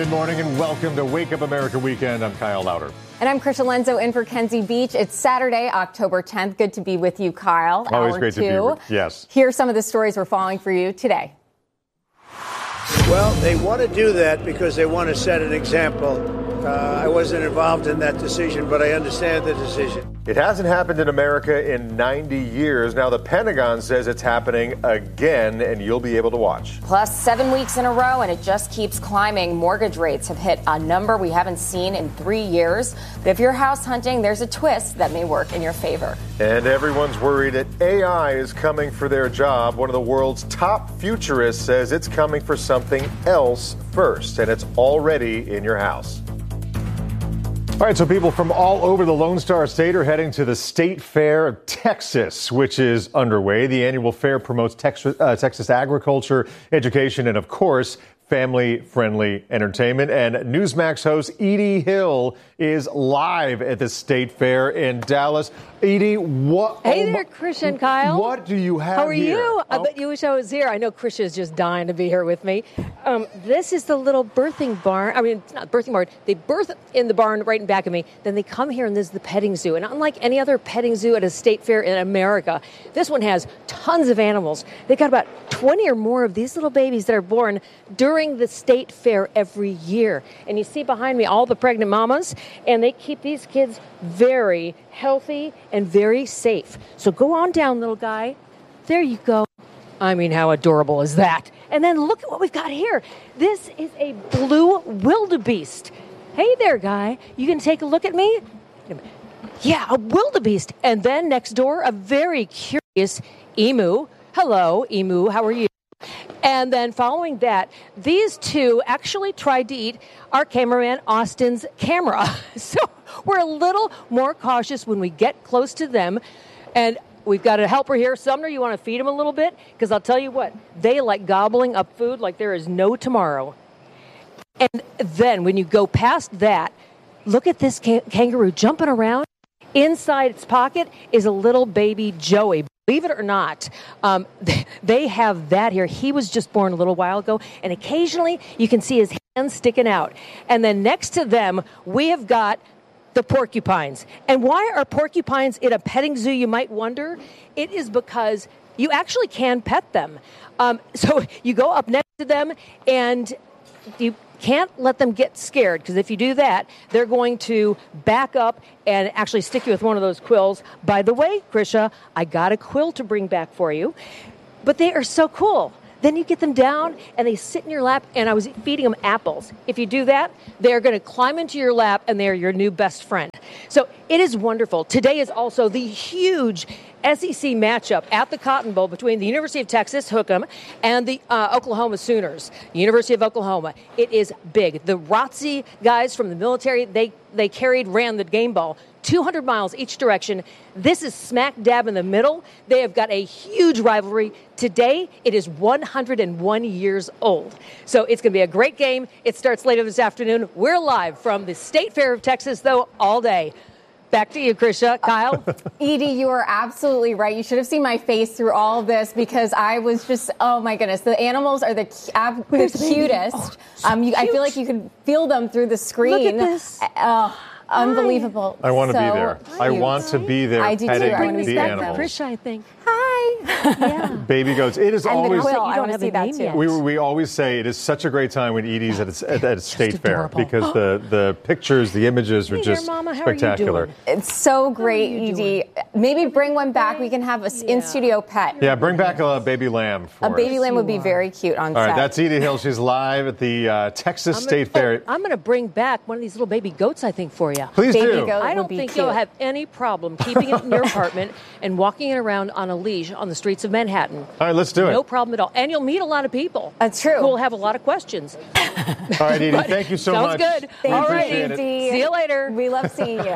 Good morning and welcome to Wake Up America Weekend. I'm Kyle Lauder. And I'm Krisha Lenzo in for Kenzie Beach. It's Saturday, October 10th. Good to be with you, Kyle. Always great to be with you. Yes. Here's some of the stories we're following for you today. Well, they want to do that because they want to set an example. I wasn't involved in that decision, but I understand the decision. It hasn't happened in America in 90 years. Now the Pentagon says it's happening again, and you'll be able to watch. Plus 7 weeks in a row, and it just keeps climbing. Mortgage rates have hit a number we haven't seen in 3 years. But if you're house hunting, there's a twist that may work in your favor. And everyone's worried that AI is coming for their job. One of the world's top futurists says it's coming for something else first, and it's already in your house. All right, so people from all over the Lone Star State are heading to the State Fair of Texas, which is underway. The annual fair promotes Texas agriculture, education, and, of course, family-friendly entertainment. And Newsmax host Edie Hill is live at the State Fair in Dallas. Edie, what? Hey there, Krisha and Kyle. What do you have here? How are you? I bet you wish I was here. I know Krisha is just dying to be here with me. This is the little birthing barn. I mean, it's not birthing barn. They birth in the barn right in back of me. Then they come here, and this is the petting zoo. And unlike any other petting zoo at a state fair in America, this one has tons of animals. They got about 20 or more of these little babies that are born during the state fair every year. And you see behind me all the pregnant mamas, and they keep these kids very healthy and very safe. So go on down, little guy. There you go. I mean, how adorable is that? And then look at what we've got here. This is a blue wildebeest. Hey there, guy. You can take a look at me? Yeah, a wildebeest. And then next door, a very curious emu. Hello, emu. How are you? And then following that, these two actually tried to eat our cameraman Austin's camera. So we're a little more cautious when we get close to them. And we've got a helper here. Sumner, you want to feed them a little bit? Because I'll tell you what, they like gobbling up food like there is no tomorrow. And then when you go past that, look at this kangaroo jumping around. Inside its pocket is a little baby Joey. Believe it or not, they have that here. He was just born a little while ago, and occasionally you can see his hands sticking out. And then next to them, we have got the porcupines. And why are porcupines in a petting zoo, you might wonder? It is because you actually can pet them. So you go up next to them, and you can't let them get scared, because if you do that, they're going to back up and actually stick you with one of those quills. By the way, Krisha, I got a quill to bring back for you. But they are so cool. Then you get them down, and they sit in your lap, and I was feeding them apples. If you do that, they're going to climb into your lap, and they're your new best friend. So it is wonderful. Today is also the huge SEC matchup at the Cotton Bowl between the University of Texas, Hook'em, and the Oklahoma Sooners, University of Oklahoma. It is big. The ROTC guys from the military, they ran the game ball 200 miles each direction. This is smack dab in the middle. They have got a huge rivalry. Today, it is 101 years old. So it's going to be a great game. It starts later this afternoon. We're live from the State Fair of Texas, though, all day. Back to you, Krisha. Kyle? Edie, you are absolutely right. You should have seen my face through all of this, because I was just, oh my goodness. The animals are the cutest. I feel like you can feel them through the screen. Look at this. Unbelievable. I want to be there. I want to be there. I do too. I want to be the back animals. Krisha, I think. Hi. Yeah. Baby goats. It is And always. the quill. You I don't want to have see a that name too. yet. We always say it is such a great time when Edie's at a state fair, adorable. because the pictures, the images are Hey there, just Mama. How are you spectacular. doing? It's so great, How are you Edie. Maybe bring one back. We can have an in-studio pet. Yeah, bring back a baby lamb for A baby us. lamb would be very cute on All set. right, that's Edie Hill. She's live at the Texas State Fair. I'm going to bring back one of these little baby goats, I think, for you. Please Baby do. goat I would don't be think cute. you'll have any problem keeping it in your apartment and walking it around on a leash on the streets of Manhattan. All right, let's do it. No problem at all. And you'll meet a lot of people. That's true. Who will have a lot of questions. All right, Edie, thank you so much. Sounds good. We All right, appreciate it. Edie. See you later. We love seeing you.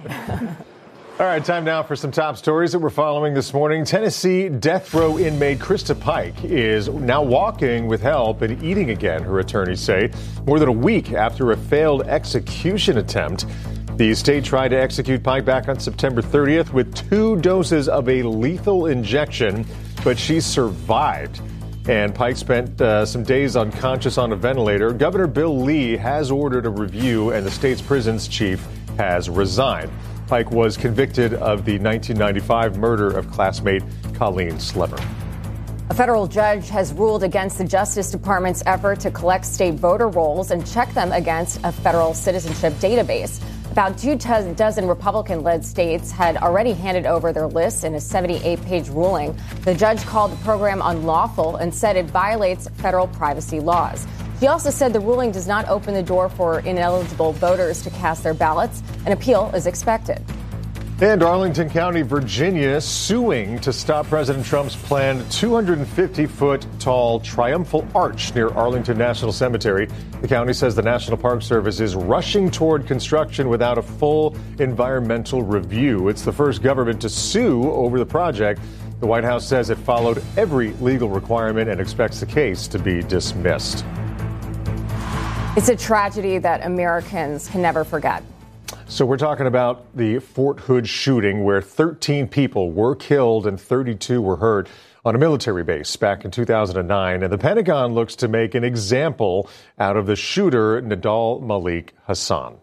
All right, time now for some top stories that we're following this morning. Tennessee death row inmate Krista Pike is now walking with help and eating again, her attorneys say, more than a week after a failed execution attempt. The state tried to execute Pike back on September 30th with 2 doses of a lethal injection, but she survived. And Pike spent some days unconscious on a ventilator. Governor Bill Lee has ordered a review, and the state's prisons chief has resigned. Pike was convicted of the 1995 murder of classmate Colleen Slever. A federal judge has ruled against the Justice Department's effort to collect state voter rolls and check them against a federal citizenship database. About 24 Republican-led states had already handed over their lists in a 78-page ruling. The judge called the program unlawful and said it violates federal privacy laws. She also said the ruling does not open the door for ineligible voters to cast their ballots. An appeal is expected. And Arlington County, Virginia, suing to stop President Trump's planned 250-foot-tall triumphal arch near Arlington National Cemetery. The county says the National Park Service is rushing toward construction without a full environmental review. It's the first government to sue over the project. The White House says it followed every legal requirement and expects the case to be dismissed. It's a tragedy that Americans can never forget. So we're talking about the Fort Hood shooting where 13 people were killed and 32 were hurt on a military base back in 2009. And the Pentagon looks to make an example out of the shooter, Nidal Malik Hassan.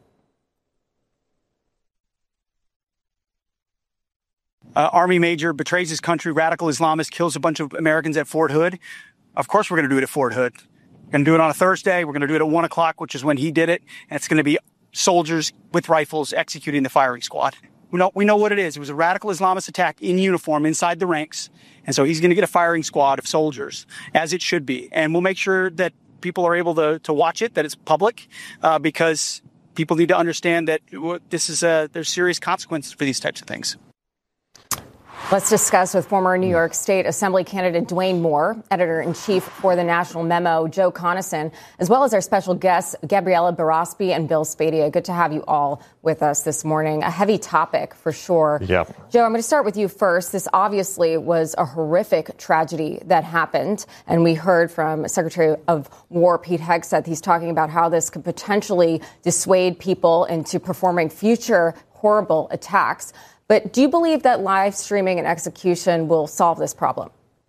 Army major betrays his country, radical Islamist, kills a bunch of Americans at Fort Hood. Of course we're going to do it at Fort Hood. We're going to do it on a Thursday. We're going to do it at 1 o'clock, which is when he did it. And it's going to be soldiers with rifles executing the firing squad. We know what it is. It was a radical Islamist attack in uniform inside the ranks. And so he's going to get a firing squad of soldiers, as it should be. And we'll make sure that people are able to watch it, that it's public, because people need to understand that there's serious consequences for these types of things. Let's discuss with former New York State Assembly candidate Dwayne Moore, editor-in-chief for the National Memo, Joe Conason, as well as our special guests, Gabriella Barospi and Bill Spadea. Good to have you all with us this morning. A heavy topic for sure. Yep. Joe, I'm going to start with you first. This obviously was a horrific tragedy that happened. And we heard from Secretary of War Pete Hegseth. He's talking about how this could potentially dissuade people into performing future horrible attacks. But do you believe that live streaming and execution will solve this problem?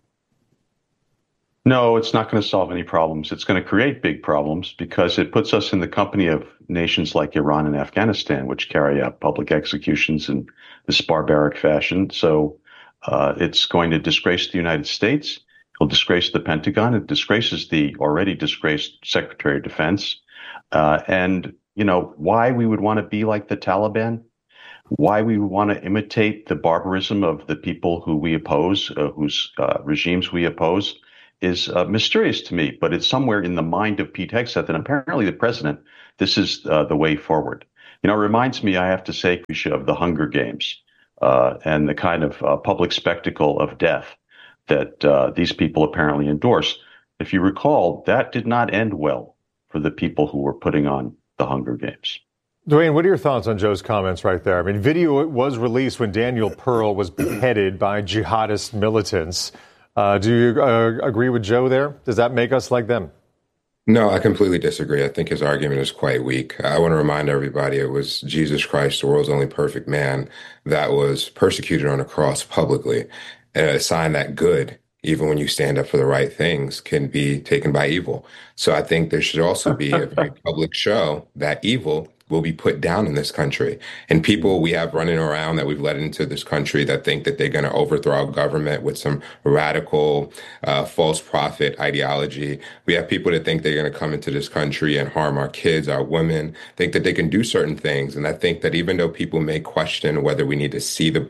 No, it's not going to solve any problems. It's going to create big problems because it puts us in the company of nations like Iran and Afghanistan, which carry out public executions in this barbaric fashion. So it's going to disgrace the United States. It'll disgrace the Pentagon. It disgraces the already disgraced Secretary of Defense. And, why we would want to be like the Taliban, why we would want to imitate the barbarism of the people who we oppose, whose regimes we oppose, is mysterious to me. But it's somewhere in the mind of Pete Hegseth, and apparently the president, this is the way forward. It reminds me, I have to say, of the Hunger Games and the kind of public spectacle of death that these people apparently endorse. If you recall, that did not end well for the people who were putting on the Hunger Games. Dwayne, what are your thoughts on Joe's comments right there? I mean, video was released when Daniel Pearl was beheaded by jihadist militants. Do you agree with Joe there? Does that make us like them? No, I completely disagree. I think his argument is quite weak. I want to remind everybody it was Jesus Christ, the world's only perfect man, that was persecuted on a cross publicly. And a sign that good, even when you stand up for the right things, can be taken by evil. So I think there should also be a very public show that evil will be put down in this country. And people we have running around that we've let into this country that think that they're going to overthrow our government with some radical false prophet ideology. We have people that think they're going to come into this country and harm our kids, our women, think that they can do certain things. And I think that even though people may question whether we need to see the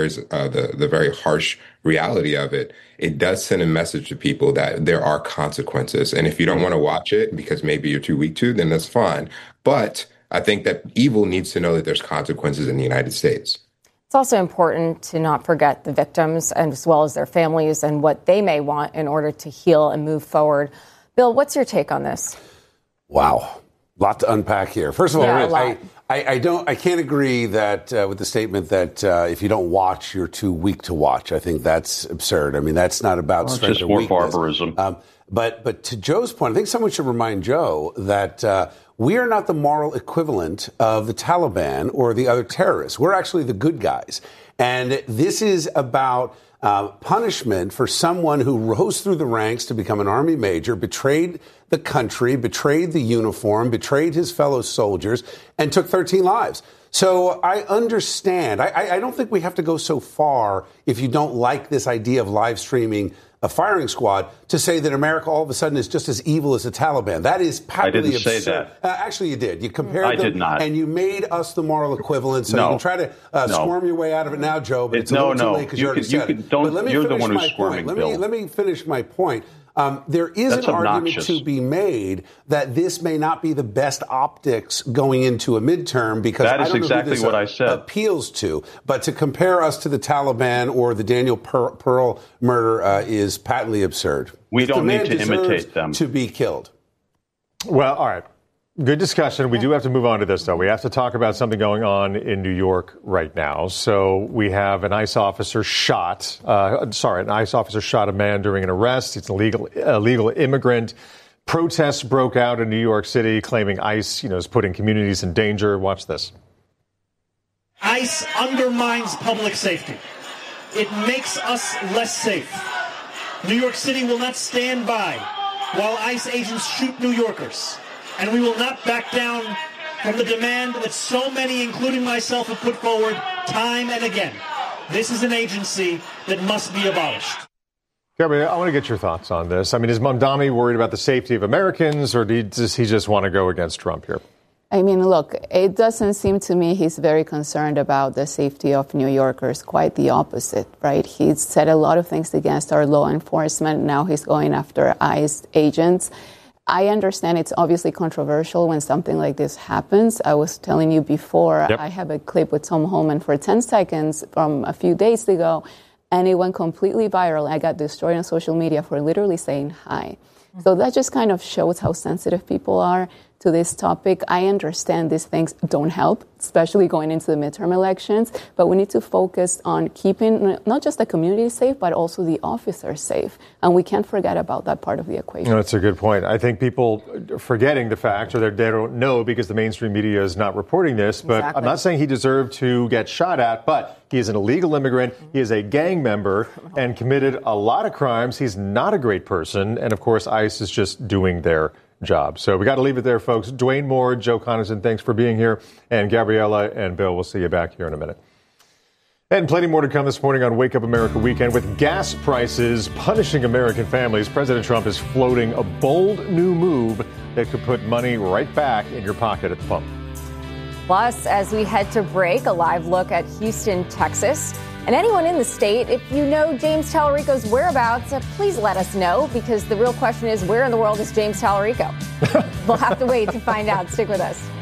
the very harsh reality of it, it does send a message to people that there are consequences. And if you don't want to watch it because maybe you're too weak to, then that's fine. But I think that evil needs to know that there's consequences in the United States. It's also important to not forget the victims and as well as their families and what they may want in order to heal and move forward. Bill, what's your take on this? Wow. A lot to unpack here. First of all, I can't agree that with the statement that if you don't watch, you're too weak to watch. I think that's absurd. I mean, that's not about strength or weakness. It's just more barbarism. But to Joe's point, I think someone should remind Joe that we are not the moral equivalent of the Taliban or the other terrorists. We're actually the good guys. And this is about punishment for someone who rose through the ranks to become an Army major, betrayed the country, betrayed the uniform, betrayed his fellow soldiers, and took 13 lives. So I understand. I don't think we have to go so far, if you don't like this idea of live streaming a firing squad, to say that America all of a sudden is just as evil as the Taliban. That is patently absurd. I didn't say that. Actually, you did. You compared them. I did not. And you made us the moral equivalent. So you can try to squirm your way out of it now, Joe, but it's a little too late because you already said it. You're the one who's squirming, Bill. Let me finish my point. There is an argument to be made that this may not be the best optics going into a midterm, because that is I don't exactly know who what this I said. Appeals to. But to compare us to the Taliban or the Daniel Pearl murder is patently absurd. We don't need to imitate them. To be killed. Well, all right. Good discussion. We do have to move on to this, though. We have to talk about something going on in New York right now. So we have an ICE officer shot a man during an arrest. It's an illegal immigrant. Protests broke out in New York City, claiming ICE, is putting communities in danger. Watch this. ICE undermines public safety. It makes us less safe. New York City will not stand by while ICE agents shoot New Yorkers. And we will not back down from the demand that so many, including myself, have put forward time and again. This is an agency that must be abolished. Gabrielle, I want to get your thoughts on this. I mean, is Mamdani worried about the safety of Americans, or does he just want to go against Trump here? I mean, look, it doesn't seem to me he's very concerned about the safety of New Yorkers. Quite the opposite, right? He's said a lot of things against our law enforcement. Now he's going after ICE agents. I understand it's obviously controversial when something like this happens. I was telling you before, I have a clip with Tom Homan for 10 seconds from a few days ago, and it went completely viral. I got destroyed on social media for literally saying hi. So that just kind of shows how sensitive people are to this topic. I understand these things don't help, especially going into the midterm elections, but we need to focus on keeping not just the community safe, but also the officers safe. And we can't forget about that part of the equation. No, that's a good point. I think people are forgetting the fact, or they don't know because the mainstream media is not reporting this, but exactly. I'm not saying he deserved to get shot at, but he is an illegal immigrant. He is a gang member and committed a lot of crimes. He's not a great person. And of course, ICE is just doing their job. So we got to leave it there, folks. Dwayne Moore, Joe Conason, thanks for being here. And Gabriella and Bill, we'll see you back here in a minute. And plenty more to come this morning on Wake Up America Weekend. With gas prices punishing American families, President Trump is floating a bold new move that could put money right back in your pocket at the pump. Plus, as we head to break, a live look at Houston, Texas. And anyone in the state, if you know James Tallarico's whereabouts, please let us know, because the real question is, where in the world is James Tallarico? We'll have to wait to find out. Stick with us.